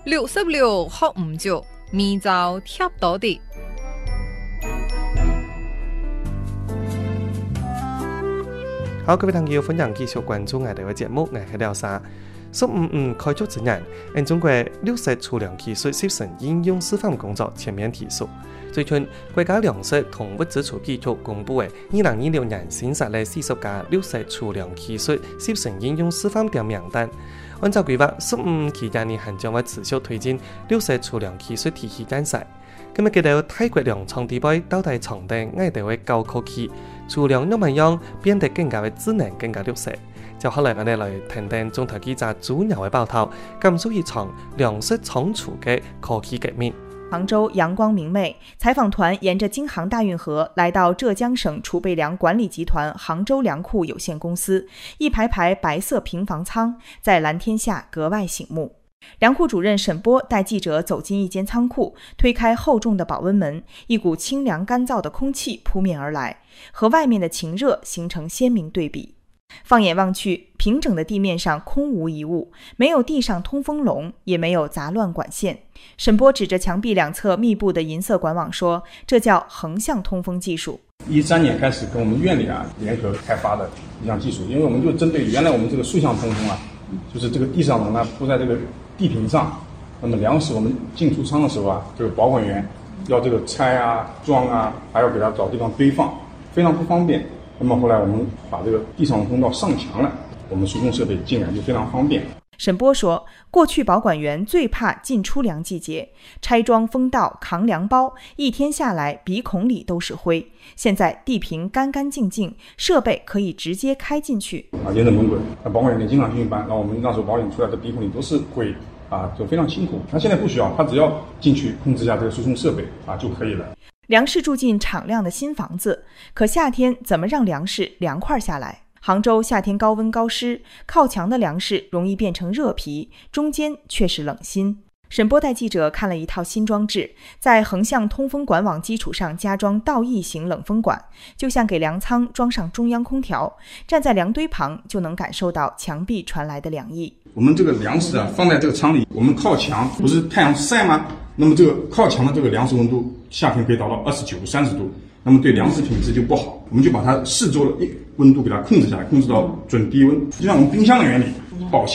66學唔足，明朝貼到的。 好，各位朋友，歡迎繼續關注我哋嘅節目，我係廖沙。15開局之日，中國糧食儲糧技術實成應用示範工作全面提速。最近，國家糧食同物資儲備局公布嘅2026年審查嘅40家糧食儲糧技術實成應用示範表名單。按照規劃，15期間呢，還將會持續推進糧食儲糧技術體系建設。今日見到泰國糧倉地位到底長定愛到嘅高科技，儲糧怎麼樣變得更加嘅智能、更加綠色。就後來我哋來聽聽中台記者朱鳥嘅報道，甘肅一場糧食倉儲嘅科技革命。 杭州陽光明媚，採訪團沿着京杭大運河來到浙江省儲備糧管理集團杭州糧庫有限公司，一排排白色平房倉在藍天下格外醒目。糧庫主任沈波帶記者走進一間倉庫，推開厚重的保溫門，一股清涼乾燥的空氣撲面而來，和外面的晴熱形成鮮明對比。放眼望去，平整的地面上空無一物，沒有地上通風籠，也沒有雜亂管線。沈波指着牆壁兩側密布的銀色管網說，這叫橫向通風技術。 13年開始跟我們院裡聯合開發的一項技術，因為我們就針對原來我們這個橫向通風就是這個地上籠呢鋪在這個地坪上，那麼糧食我們進出倉的時候這個保管員要這個拆裝還要給它找地方堆放，非常不方便。那麼後來我們把這個地上通道上牆了，我們輸送設備進來就非常方便。 沈波說，過去保管員最怕進出糧季節，拆裝封道扛糧包，一天下來鼻孔裡都是灰。現在地坪乾乾淨淨，設備可以直接開進去。 沿着輪軌，保管員經常運班，然後我們那時候保管出來的鼻孔裡都是灰就非常辛苦。他現在不需要，他只要進去控制一下這個輸送設備就可以了。 糧食住進敞亮的新房子，可夏天怎麼讓糧食涼快下來？杭州夏天高溫高濕，靠牆的糧食容易變成熱皮，中間卻是冷心。沈波帶記者看了一套新裝置，在橫向通風管網基礎上加裝倒翼型冷風管，就像給糧倉裝上中央空調，站在糧堆旁就能感受到牆壁傳來的涼意。 我們這個糧食放在這個倉裡，我們靠牆不是太陽曬嗎？那麼這個靠牆的這個糧食溫度夏天可以達到29度、30度，那麼對糧食品質就不好。我們就把它四周的溫度給它控制下來，控制到準低溫，就像我們冰箱的原理，保鮮。